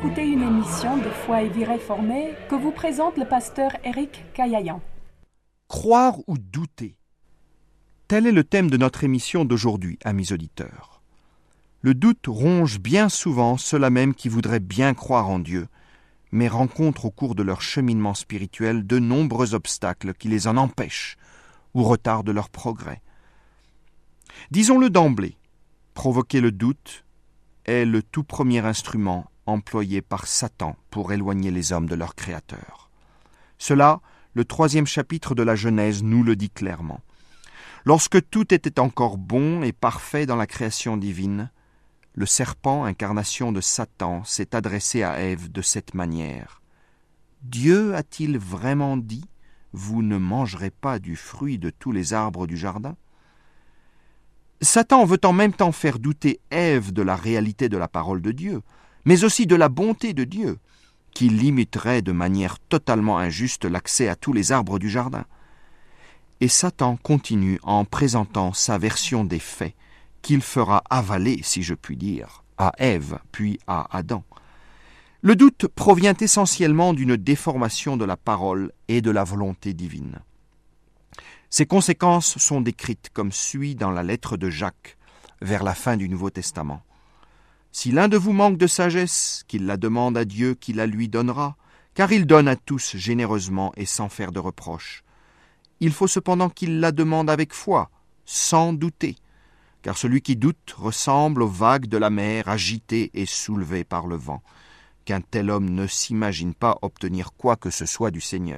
écouter une émission de Foi et Vie Réformée que vous présente le pasteur Éric Caillayan. Croire ou douter? Tel est le thème de notre émission d'aujourd'hui, amis auditeurs. Le doute ronge bien souvent ceux-là même qui voudraient bien croire en Dieu, mais rencontrent au cours de leur cheminement spirituel de nombreux obstacles qui les en empêchent ou retardent leur progrès. Disons-le d'emblée, provoquer le doute est le tout premier instrument employé par Satan pour éloigner les hommes de leur Créateur. Cela, le 3e chapitre de la Genèse nous le dit clairement. Lorsque tout était encore bon et parfait dans la création divine, le serpent, incarnation de Satan, s'est adressé à Ève de cette manière. « Dieu a-t-il vraiment dit, vous ne mangerez pas du fruit de tous les arbres du jardin ?» Satan veut en même temps faire douter Ève de la réalité de la parole de Dieu, mais aussi de la bonté de Dieu, qui limiterait de manière totalement injuste l'accès à tous les arbres du jardin. Et Satan continue en présentant sa version des faits, qu'il fera avaler, si je puis dire, à Ève, puis à Adam. Le doute provient essentiellement d'une déformation de la parole et de la volonté divine. Ses conséquences sont décrites comme suit dans la lettre de Jacques, vers la fin du Nouveau Testament. « Si l'un de vous manque de sagesse, qu'il la demande à Dieu qui la lui donnera, car il donne à tous généreusement et sans faire de reproche. Il faut cependant qu'il la demande avec foi, sans douter, car celui qui doute ressemble aux vagues de la mer agitées et soulevées par le vent, qu'un tel homme ne s'imagine pas obtenir quoi que ce soit du Seigneur. »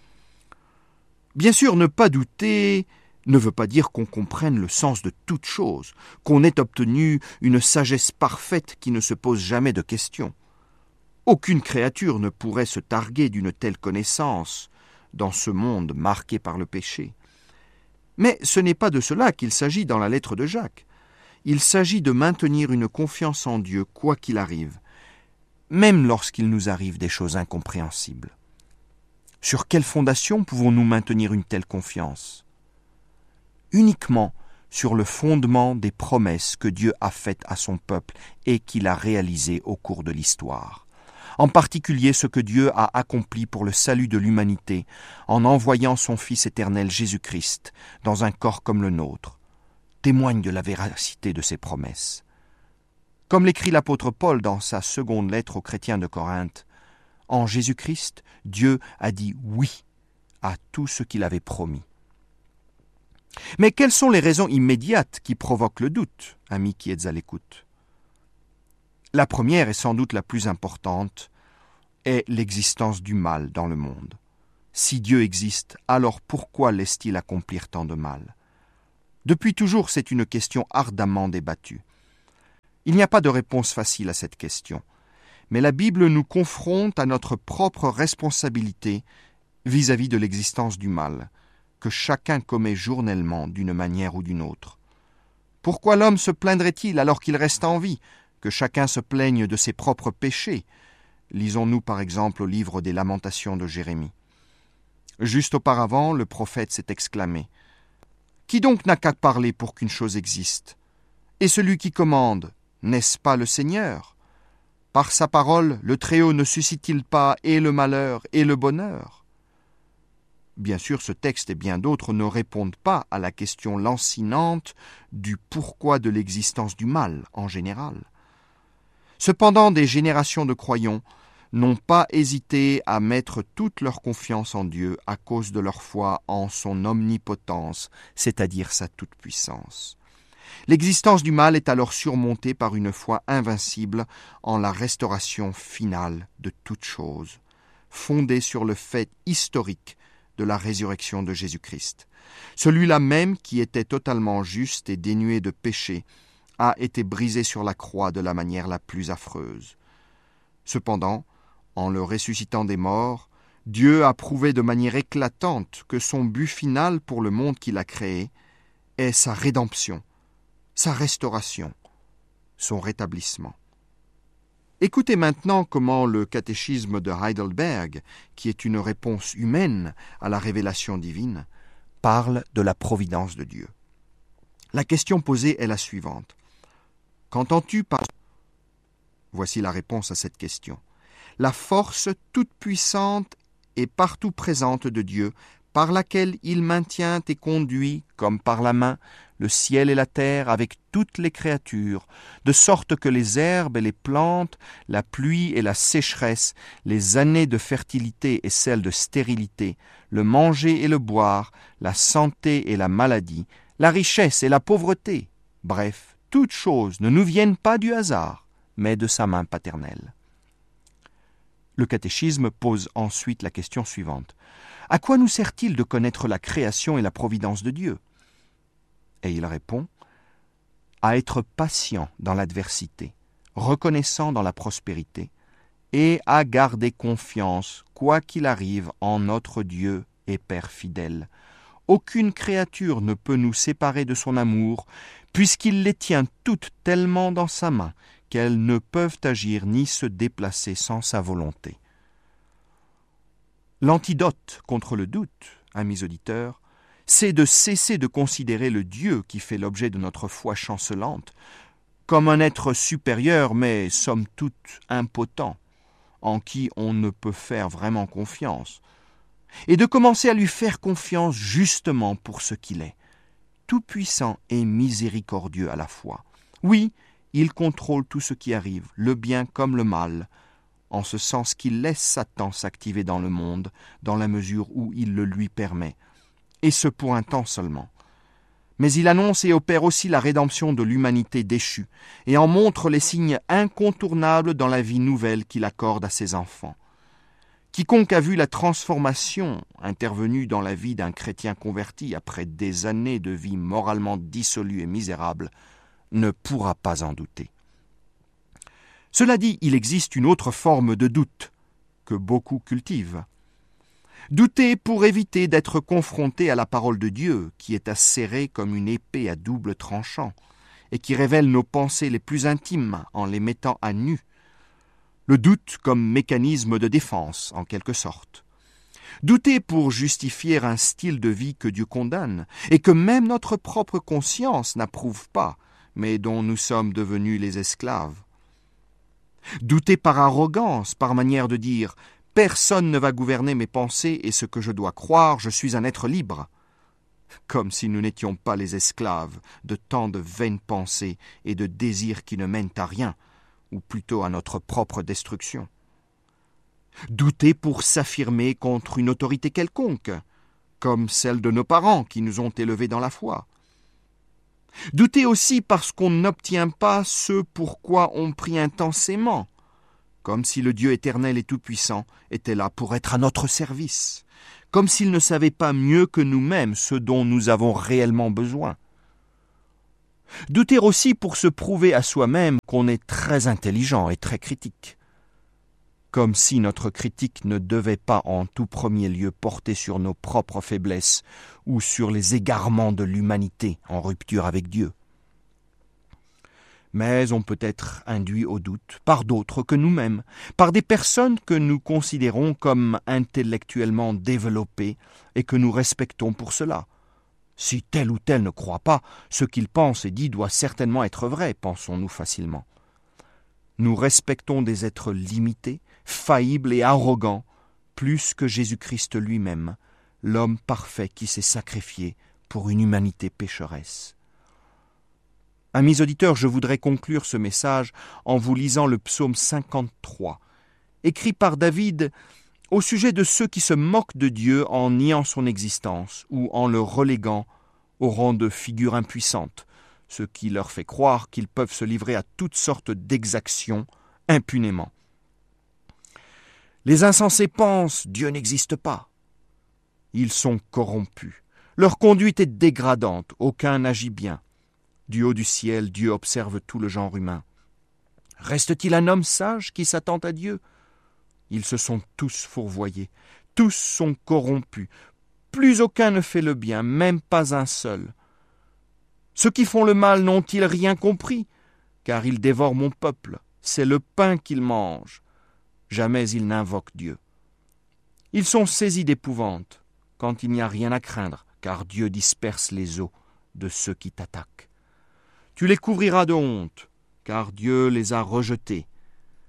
Bien sûr, ne pas douter ne veut pas dire qu'on comprenne le sens de toute chose, qu'on ait obtenu une sagesse parfaite qui ne se pose jamais de questions. Aucune créature ne pourrait se targuer d'une telle connaissance dans ce monde marqué par le péché. Mais ce n'est pas de cela qu'il s'agit dans la lettre de Jacques. Il s'agit de maintenir une confiance en Dieu quoi qu'il arrive, même lorsqu'il nous arrive des choses incompréhensibles. Sur quelle fondation pouvons-nous maintenir une telle confiance ? Uniquement sur le fondement des promesses que Dieu a faites à son peuple et qu'il a réalisées au cours de l'histoire. En particulier ce que Dieu a accompli pour le salut de l'humanité en envoyant son Fils éternel Jésus-Christ dans un corps comme le nôtre, témoigne de la véracité de ses promesses. Comme l'écrit l'apôtre Paul dans sa seconde lettre aux chrétiens de Corinthe, en Jésus-Christ, Dieu a dit oui à tout ce qu'il avait promis. Mais quelles sont les raisons immédiates qui provoquent le doute, amis qui êtes à l'écoute ? La première et sans doute la plus importante est l'existence du mal dans le monde. Si Dieu existe, alors pourquoi laisse-t-il accomplir tant de mal ? Depuis toujours, c'est une question ardemment débattue. Il n'y a pas de réponse facile à cette question. Mais la Bible nous confronte à notre propre responsabilité vis-à-vis de l'existence du mal, que chacun commet journellement d'une manière ou d'une autre. Pourquoi l'homme se plaindrait-il alors qu'il reste en vie, que chacun se plaigne de ses propres péchés ? Lisons-nous par exemple au livre des Lamentations de Jérémie. Juste auparavant, le prophète s'est exclamé « Qui donc n'a qu'à parler pour qu'une chose existe ? Et celui qui commande, n'est-ce pas le Seigneur ? Par sa parole, le Très-Haut ne suscite-t-il pas et le malheur et le bonheur ?» Bien sûr, ce texte et bien d'autres ne répondent pas à la question lancinante du pourquoi de l'existence du mal en général. Cependant, des générations de croyants n'ont pas hésité à mettre toute leur confiance en Dieu à cause de leur foi en son omnipotence, c'est-à-dire sa toute-puissance. L'existence du mal est alors surmontée par une foi invincible en la restauration finale de toute chose, fondée sur le fait historique de la résurrection de Jésus-Christ. Celui-là même qui était totalement juste et dénué de péché a été brisé sur la croix de la manière la plus affreuse. Cependant, en le ressuscitant des morts, Dieu a prouvé de manière éclatante que son but final pour le monde qu'il a créé est sa rédemption, sa restauration, son rétablissement. Écoutez maintenant comment le catéchisme de Heidelberg, qui est une réponse humaine à la révélation divine, parle de la providence de Dieu. La question posée est la suivante. Qu'entends-tu par... Voici la réponse à cette question. La force toute-puissante et partout présente de Dieu, par laquelle il maintient et conduit, comme par la main, le ciel et la terre avec toutes les créatures, de sorte que les herbes et les plantes, la pluie et la sécheresse, les années de fertilité et celles de stérilité, le manger et le boire, la santé et la maladie, la richesse et la pauvreté, bref, toutes choses ne nous viennent pas du hasard, mais de sa main paternelle. Le catéchisme pose ensuite la question suivante. À quoi nous sert-il de connaître la création et la providence de Dieu ? Et il répond, à être patient dans l'adversité, reconnaissant dans la prospérité, et à garder confiance, quoi qu'il arrive, en notre Dieu et Père fidèle. Aucune créature ne peut nous séparer de son amour, puisqu'il les tient toutes tellement dans sa main qu'elles ne peuvent agir ni se déplacer sans sa volonté. L'antidote contre le doute, amis auditeurs, c'est de cesser de considérer le Dieu qui fait l'objet de notre foi chancelante comme un être supérieur, mais somme toute impotent, en qui on ne peut faire vraiment confiance, et de commencer à lui faire confiance justement pour ce qu'il est, tout-puissant et miséricordieux à la fois. Oui, il contrôle tout ce qui arrive, le bien comme le mal, en ce sens qu'il laisse Satan s'activer dans le monde, dans la mesure où il le lui permet, et ce pour un temps seulement. Mais il annonce et opère aussi la rédemption de l'humanité déchue, et en montre les signes incontournables dans la vie nouvelle qu'il accorde à ses enfants. Quiconque a vu la transformation intervenue dans la vie d'un chrétien converti après des années de vie moralement dissolue et misérable ne pourra pas en douter. Cela dit, il existe une autre forme de doute que beaucoup cultivent. Douter pour éviter d'être confronté à la parole de Dieu, qui est acérée comme une épée à double tranchant, et qui révèle nos pensées les plus intimes en les mettant à nu. Le doute comme mécanisme de défense, en quelque sorte. Douter pour justifier un style de vie que Dieu condamne, et que même notre propre conscience n'approuve pas, mais dont nous sommes devenus les esclaves. Douter par arrogance, par manière de dire « Personne ne va gouverner mes pensées et ce que je dois croire, je suis un être libre », comme si nous n'étions pas les esclaves de tant de vaines pensées et de désirs qui ne mènent à rien, ou plutôt à notre propre destruction. Douter pour s'affirmer contre une autorité quelconque, comme celle de nos parents qui nous ont élevés dans la foi. Douter aussi parce qu'on n'obtient pas ce pourquoi on prie intensément, comme si le Dieu éternel et tout-puissant était là pour être à notre service, comme s'il ne savait pas mieux que nous-mêmes ce dont nous avons réellement besoin. Douter aussi pour se prouver à soi-même qu'on est très intelligent et très critique, comme si notre critique ne devait pas en tout premier lieu porter sur nos propres faiblesses ou sur les égarements de l'humanité en rupture avec Dieu. Mais on peut être induit au doute par d'autres que nous-mêmes, par des personnes que nous considérons comme intellectuellement développées et que nous respectons pour cela. Si tel ou tel ne croit pas, ce qu'il pense et dit doit certainement être vrai, pensons-nous facilement. Nous respectons des êtres limités, faillibles et arrogants, plus que Jésus-Christ lui-même, l'homme parfait qui s'est sacrifié pour une humanité pécheresse. Amis auditeurs, je voudrais conclure ce message en vous lisant le psaume 53, écrit par David au sujet de ceux qui se moquent de Dieu en niant son existence ou en le reléguant au rang de figure impuissante, ce qui leur fait croire qu'ils peuvent se livrer à toutes sortes d'exactions impunément. Les insensés pensent « Dieu n'existe pas ». Ils sont corrompus. Leur conduite est dégradante, aucun n'agit bien. Du haut du ciel, Dieu observe tout le genre humain. Reste-t-il un homme sage qui s'attend à Dieu ? Ils se sont tous fourvoyés, tous sont corrompus. Plus aucun ne fait le bien, même pas un seul. Ceux qui font le mal n'ont-ils rien compris ? Car ils dévorent mon peuple, c'est le pain qu'ils mangent. Jamais ils n'invoquent Dieu. Ils sont saisis d'épouvante, quand il n'y a rien à craindre, car Dieu disperse les os de ceux qui t'attaquent. Tu les couvriras de honte, car Dieu les a rejetés.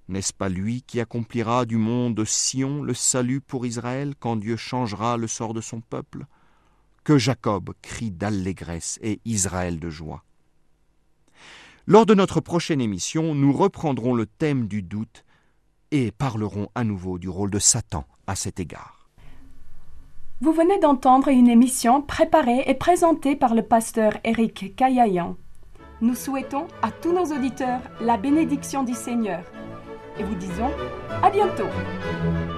N'est-ce pas lui qui accomplira du mont de Sion le salut pour Israël quand Dieu changera le sort de son peuple? Que Jacob crie d'allégresse et Israël de joie. Lors de notre prochaine émission, nous reprendrons le thème du doute et parlerons à nouveau du rôle de Satan à cet égard. Vous venez d'entendre une émission préparée et présentée par le pasteur Éric Caillayan. Nous souhaitons à tous nos auditeurs la bénédiction du Seigneur et vous disons à bientôt.